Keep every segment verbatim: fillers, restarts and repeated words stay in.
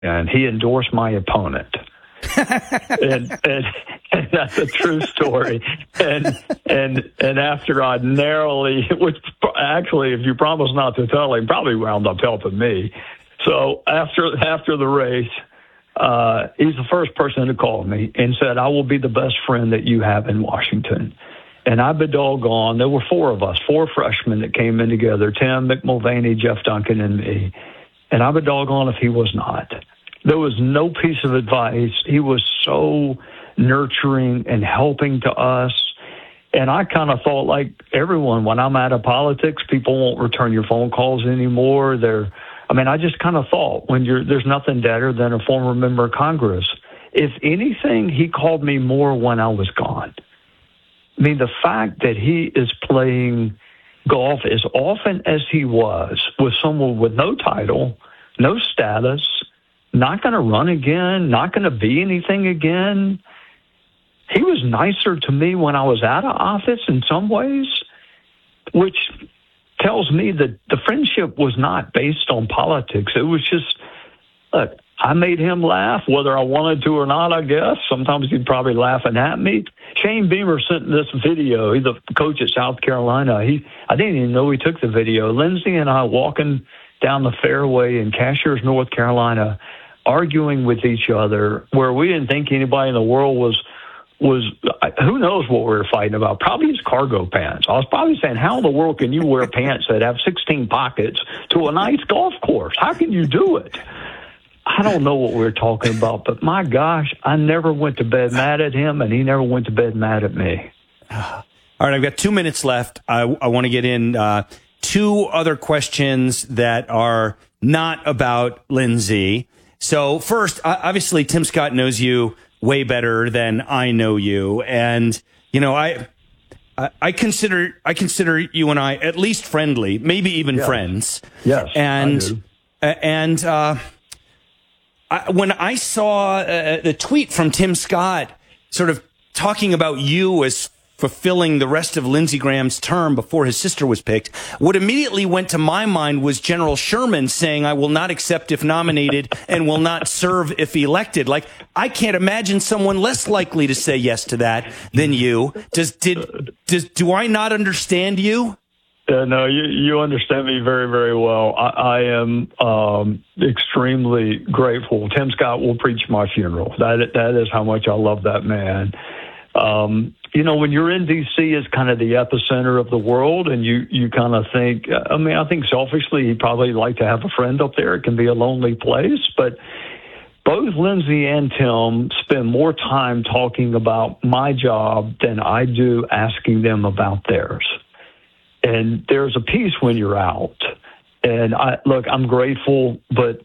and he endorsed my opponent. and, and, and that's a true story. And and and after I narrowly, which actually, if you promise not to tell him, probably wound up helping me. So after after the race, uh, he's the first person to call me and said, "I will be the best friend that you have in Washington." And I've been doggone. There were four of us, four freshmen that came in together: Tim, Mick Mulvaney, Jeff Duncan, and me. And I've been doggone if he was not. There was no piece of advice. He was so nurturing and helping to us. And I kind of thought, like everyone, when I'm out of politics, people won't return your phone calls anymore. They're, I mean, I just kind of thought when you're, there's nothing better than a former member of Congress. If anything, he called me more when I was gone. I mean, the fact that he is playing golf as often as he was with someone with no title, no status, not going to run again, not going to be anything again. He was nicer to me when I was out of office in some ways, which tells me that the friendship was not based on politics. It was just, look, I made him laugh, whether I wanted to or not, I guess. Sometimes he'd probably laughing at me. Shane Beamer sent this video. He's the coach at South Carolina. He, I didn't even know he took the video. Lindsey and I walking down the fairway in Cashiers, North Carolina, arguing with each other, where we didn't think anybody in the world was, was who knows what we were fighting about. Probably his cargo pants. I was probably saying, how in the world can you wear pants that have sixteen pockets to a nice golf course? How can you do it? I don't know what we were talking about, but my gosh, I never went to bed mad at him, and he never went to bed mad at me. All right, I've got two minutes left. I, I want to get in uh, two other questions that are not about Lindsey. So first, obviously, Tim Scott knows you way better than I know you, and you know, I, I consider I consider you and I at least friendly, maybe even yes. friends. Yes, and I do. and uh, I, when I saw uh, the tweet from Tim Scott, sort of talking about you as fulfilling the rest of Lindsey Graham's term before his sister was picked, what immediately went to my mind was General Sherman saying, "I will not accept if nominated and will not serve if elected." Like, I can't imagine someone less likely to say yes to that than you. Does, did, does, do I not understand you? Uh, no, you, you understand me very, very well. I, I am um, extremely grateful. Tim Scott will preach my funeral. That, that is how much I love that man. Um, you know, when you're in D C, it's kind of the epicenter of the world, and you, you kind of think, I mean, I think selfishly he'd probably like to have a friend up there. It can be a lonely place, but both Lindsey and Tim spend more time talking about my job than I do asking them about theirs. And there's a piece when you're out. And I look, I'm grateful, but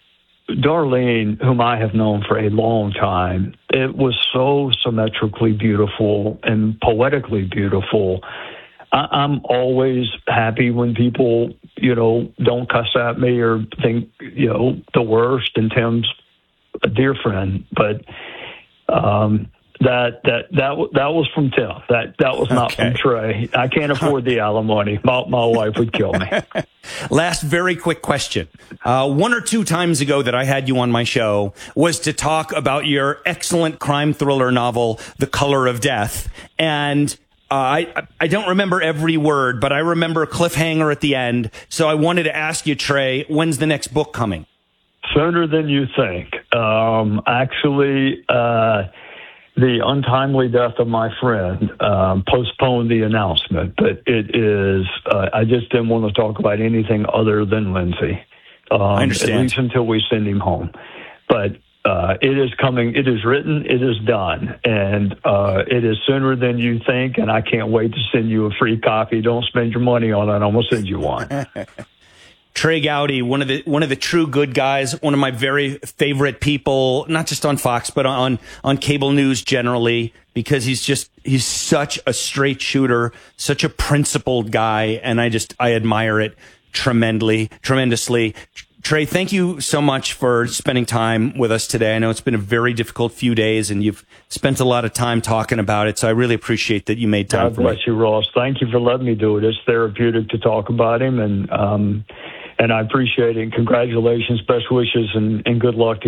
Darlene, whom I have known for a long time, it was so symmetrically beautiful and poetically beautiful. I, I'm always happy when people, you know, don't cuss at me or think, you know, the worst. And Tim's a dear friend, but um, that that that that was from Tim. That that was not okay. from Trey. I can't afford the alimony. My, my wife would kill me. Last very quick question. Uh, one or two times ago that I had you on my show was to talk about your excellent crime thriller novel, The Color of Death. And uh, I, I don't remember every word, but I remember a cliffhanger at the end. So I wanted to ask you, Trey, when's the next book coming? Sooner than you think. Um, actually, uh, the untimely death of my friend um, postponed the announcement, but it is, uh, I just didn't want to talk about anything other than Lindsey. Um, I understand. At least until we send him home. But uh, it is coming, it is written, it is done, and uh, it is sooner than you think, and I can't wait to send you a free copy. Don't spend your money on it. I'm going to send you one. Trey Gowdy, one of the one of the true good guys, one of my very favorite people, not just on Fox, but on on cable news generally, because he's just he's such a straight shooter, such a principled guy, and I just I admire it tremendously, tremendously. Trey, thank you so much for spending time with us today. I know it's been a very difficult few days, and you've spent a lot of time talking about it, so I really appreciate that you made time God for me. bless you, Ross. Thank you for letting me do it. It's therapeutic to talk about him, and um, and I appreciate it. And congratulations, best wishes, and, and good luck to